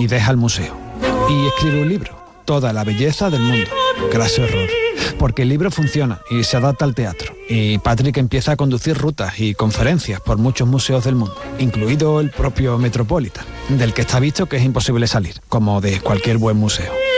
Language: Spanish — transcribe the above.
y deja el museo. Y escribe un libro, Toda la belleza del mundo. Graso error. Porque el libro funciona y se adapta al teatro. Y Patrick empieza a conducir rutas y conferencias por muchos museos del mundo, incluido el propio Metropolitan, del que está visto que es imposible salir, como de cualquier buen museo.